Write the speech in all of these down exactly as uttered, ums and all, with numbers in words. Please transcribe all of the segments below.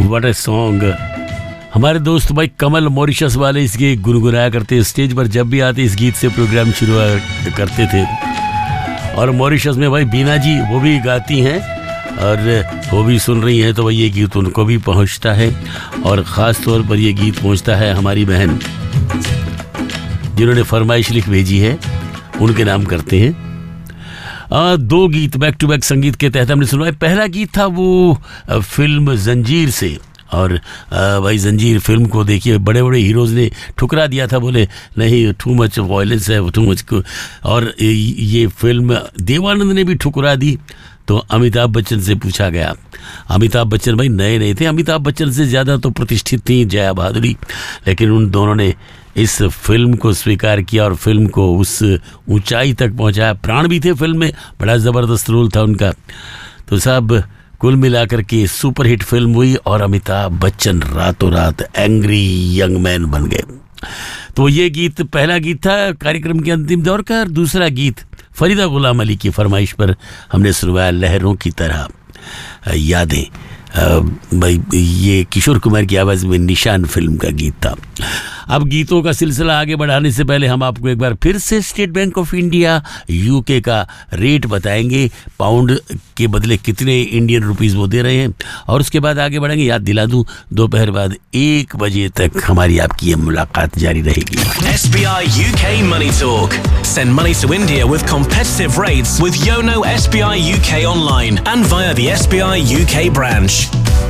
What a song. हमारे दोस्त भाई कमल मॉरिशस वाले इसके गुनगुनाया करते, स्टेज पर जब भी आते इस गीत से प्रोग्राम शुरू करते थे। और मॉरिशस में भाई बीना जी वो भी गाती हैं और वो भी सुन रही हैं, तो भाई ये गीत उनको भी पहुंचता है। और ख़ास तौर पर ये गीत पहुंचता है हमारी बहन जिन्होंने फरमाइश लिख भेजी है, उनके नाम करते हैं। आ, दो गीत बैक टू बैक संगीत के तहत हमने सुनवाए। पहला गीत था वो फिल्म जंजीर से, और आ, भाई जंजीर फिल्म को देखिए बड़े बड़े हीरोज़ ने ठुकरा दिया था, बोले नहीं टू मच वायलेंस है, टू मच। और ये फिल्म देवानंद ने भी ठुकरा दी। तो अमिताभ बच्चन से पूछा गया, अमिताभ बच्चन भाई नए नहीं थे, अमिताभ बच्चन से ज़्यादा तो प्रतिष्ठित थी जया भादुरी, लेकिन उन दोनों ने इस फिल्म को स्वीकार किया और फिल्म को उस ऊंचाई तक पहुंचाया। प्राण भी थे फिल्म में, बड़ा ज़बरदस्त रोल था उनका। तो साहब कुल मिलाकर के सुपरहिट फिल्म हुई और अमिताभ बच्चन रातों रात एंग्री यंग मैन बन गए। तो ये गीत पहला गीत था कार्यक्रम के अंतिम दौर का। दूसरा गीत फरीदा गुलाम अली की फरमाइश पर हमने सुनवाया, लहरों की तरह यादें। भाई ये किशोर कुमार की आवाज़ में निशान फिल्म का गीत था। अब गीतों का सिलसिला आगे बढ़ाने से पहले हम आपको एक बार फिर से state bank of India UK का रेट बताएंगे, पाउंड के बदले कितने इंडियन रुपीस वो दे रहे हैं, और उसके बाद आगे बढ़ेंगे। याद दिला दूं, दोपहर बाद एक बजे तक हमारी आपकी ये मुलाकात जारी रहेगी। S B I U K Money Talk. Send money to India with competitive rates with Yono S B I U K online and via the S B I U K branch.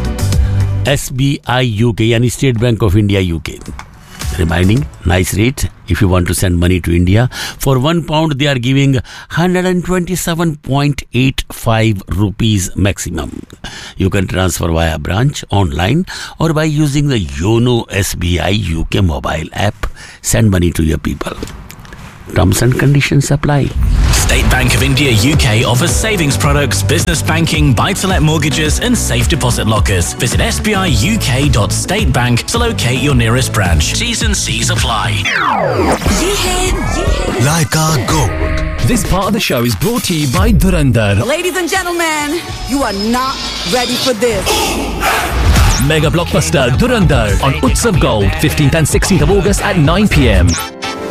S B I U K यानी state bank of India UK. Reminding, nice rate if you want to send money to India. For one pound, they are giving one hundred twenty-seven point eight five rupees maximum. You can transfer via branch, online, or by using the Yono S B I U K mobile app. Send money to your people. Terms and conditions apply. State Bank of India U K offers savings products, business banking, buy-to-let mortgages and safe deposit lockers. Visit s b i u k dot state bank to locate your nearest branch. T's and C's apply. ये है, ये है Laika Gold. This part of the show is brought to you by Dhurandhar. Ladies and gentlemen, you are not ready for this. Mega blockbuster Dhurandhar on Utsav Gold, fifteenth and sixteenth of August at nine p m.